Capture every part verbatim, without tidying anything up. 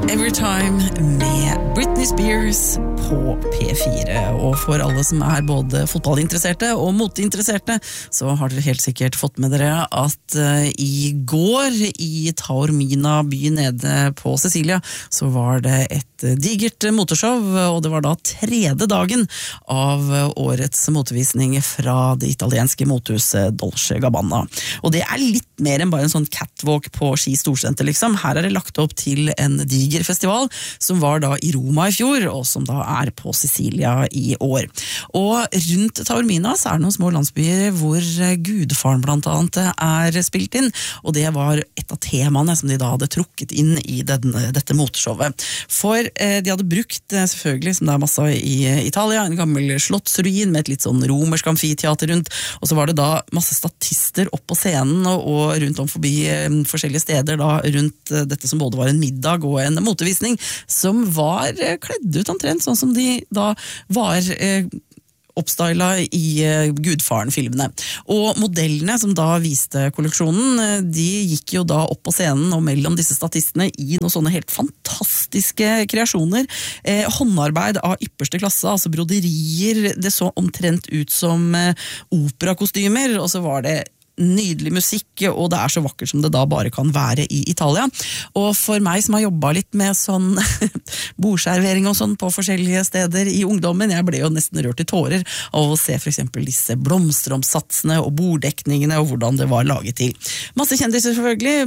Everytime med Britney Spears på P fire, og for alle som er både fotballinteresserte og moteinteresserte, så har dere helt sikkert fått med dere at uh, i går i Taormina by nede på Sicilia, så var det et digert moteshow, og det var da tredje dagen av årets motevisning fra det italienske motehuset Dolce Gabbana. Og det er litt mer enn bare en sånn catwalk på Ski Storsenter, liksom. Her er det lagt opp til en diger festival, som var da i Roma i fjor, og som da er på Sicilia i år. Og rundt Taormina så er det noen små landsbyer hvor Gudfaren blant annet er spilt inn, og det var et av temaene som de da hadde trukket inn i denne, dette moteshowet. For eh, de hadde brukt, eh, selvfølgelig, som det er masse i Italia, en gammel slottsruin med et litt sånn romersk amfiteater rundt, og så var det da masse statister opp på scenen og, og rundt om forbi eh, forskjellige steder da, rundt eh, dette som både var en middag og en motevisning, som var eh, kledd ut omtrent sånn som de da var eh, oppstyla i eh, Gudfaren-filmene. Og modellene som da viste kolleksjonen, eh, de gikk jo da opp på scenen og mellom disse statistene i noen sånne helt fantastiske kreasjoner. Eh, håndarbeid av ypperste klasse, altså broderier, det så omtrent ut som eh, operakostymer, og så var det nydelig musikk, og det er så vakkert som det da bare kan være i Italia. Og for meg som har jobbet litt med sånn bordservering og sånn på forskjellige steder i ungdommen, jeg ble jo nesten rørt i tårer av å se for eksempel disse blomsteromsatsene og borddekningene og hvordan det var laget til. Masse kjendiser selvfølgelig,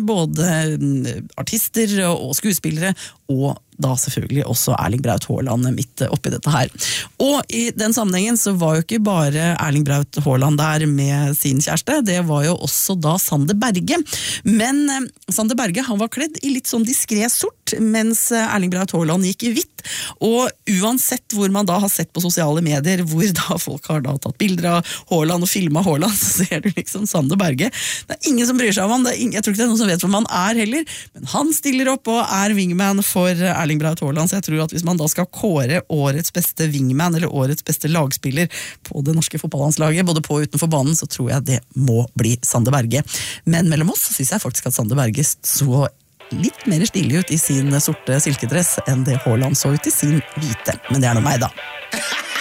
både artister og skuespillere, og da selvfølgelig også Erling Braut Haaland midt oppi dette her. Og i den sammenhengen så var jo ikke bare Erling Braut Haaland der med sin kjæreste, det var jo også da Sander Berge. Men eh, Sander Berge, han var kledd i litt sånn diskret sort, mens Erling Braut Haaland gikk i hvitt. Og uansett hvor man da har sett på sosiale medier, hvor da folk har da tatt bilder av Haaland og filmet Haaland, så ser du liksom Sander Berge. Det er ingen som bryr seg om han, det er ingen, jeg tror ikke det er noen som vet hvem han er heller, men han stiller opp og er wingman for Erling Braut Haaland, så jeg tror at hvis man da skal kåre årets beste wingman, eller årets beste lagspiller på det norske fotballandslaget, både på og utenfor banen, så tror jeg det må bli Sander Berge. Men mellom oss så synes jeg faktisk at Sander Berge så litt mer stilig ut i sin sorte silkedress enn det Haaland så ut i sin hvite. Men det er noe meg da.